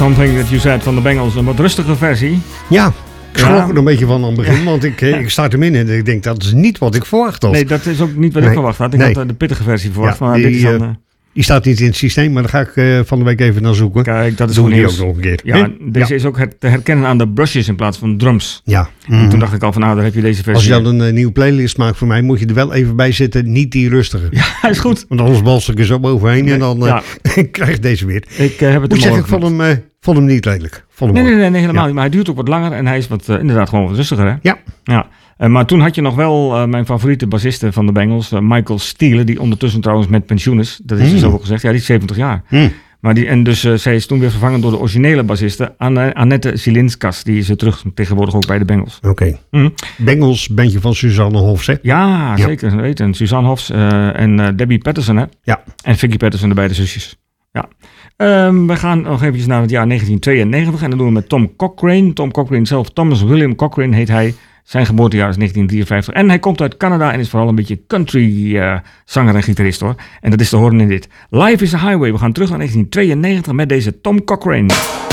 Something That You Said van de Bengals. Een wat rustige versie. Ja, ik schrok er een beetje van aan het begin. Want ik start hem in en ik denk, dat is niet wat ik verwacht had. Nee, dat is ook niet wat ik verwacht had. Ik had de pittige versie verwacht. Ja, maar dit is dan... Die staat niet in het systeem, maar daar ga ik van de week even naar zoeken. Kijk, dat is Doe goed die nieuws. ook nog een keer. Ja, deze is ook te herkennen aan de brushes in plaats van drums. Ja. En toen dacht ik al van, nou, daar heb je deze versie. Als je dan een nieuwe playlist maakt voor mij, moet je er wel even bij zitten. Niet die rustige. Ja, is goed. Want anders balst ik er zo bovenheen en dan krijg ik deze weer. Ik heb het Moet zeggen, ik vond hem niet lelijk. Nee, helemaal niet. Maar hij duurt ook wat langer en hij is inderdaad gewoon wat rustiger, hè? Ja. Maar toen had je nog wel mijn favoriete bassiste van de Bengals, Michael Steele, die ondertussen trouwens met pensioen is. Dat is dus ook al gezegd. Ja, die is 70 jaar. Maar zij is toen weer vervangen door de originele bassiste Annette Zilinskas. Die is terug tegenwoordig ook bij de Bengals. Oké. Bengals, bandje van Suzanne Hofs, hè? Ja, zeker weten. Suzanne Hofs en Debbie Patterson, hè? Ja. En Vicky Patterson, de beide zusjes. Ja. We gaan nog eventjes naar het jaar 1992 en dat doen we met Tom Cochrane. Tom Cochrane zelf, Thomas William Cochrane heet hij. Zijn geboortejaar is 1953 en hij komt uit Canada en is vooral een beetje country zanger en gitarist, hoor. En dat is te horen in dit. Life is a Highway. We gaan terug naar 1992 met deze Tom Cochrane.